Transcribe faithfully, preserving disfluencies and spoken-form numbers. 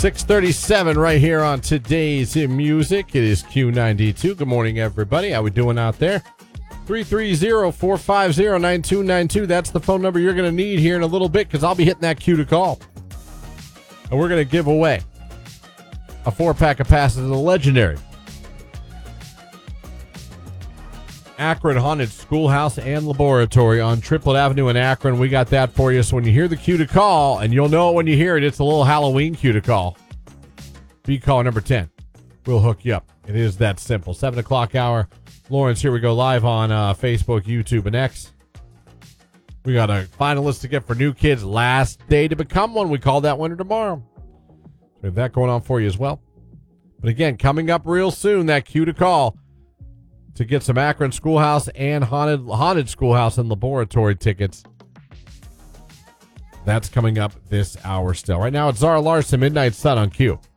six thirty-seven right here on Today's Music. It is Q ninety-two. Good morning, everybody. How we doing out there? three three zero, four five zero, nine two nine two. That's the phone number you're going to need here in a little bit because I'll be hitting that queue to call. And we're going to give away a four-pack of passes to the legendary Akron Haunted Schoolhouse and Laboratory on Triplet Avenue in Akron. We got that for you. So when you hear the cue to call, and you'll know it when you hear it, it's a little Halloween cue to call. Be caller number ten. We'll hook you up. It is that simple. seven o'clock hour. Lawrence, here we go live on uh, Facebook, YouTube, and X. We got a finalist to get for New Kids. Last day to become one. We call that winner tomorrow. We have that going on for you as well. But again, coming up real soon, that cue to call to get some Akron Schoolhouse and Haunted Haunted Schoolhouse and Laboratory tickets. That's coming up this hour still. Right now, it's Zara Larson, Midnight Sun on Q.